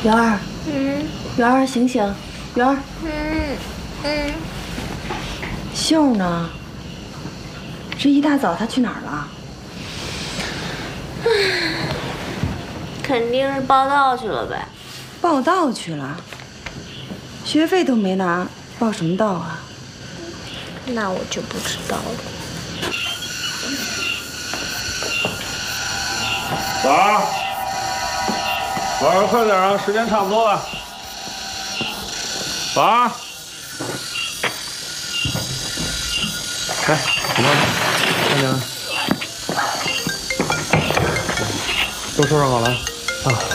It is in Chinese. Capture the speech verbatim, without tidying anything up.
圆儿， 嗯， 圆儿醒醒，圆儿， 嗯嗯， 秀呢？这一大早他去哪儿了？ 肯定是报道去了呗。 报道去了，学费都没拿，报什么道啊？ 那我就不知道了。 宝儿，宝儿，快点啊，时间差不多了。宝儿，来，怎么？快点，都收拾好了啊。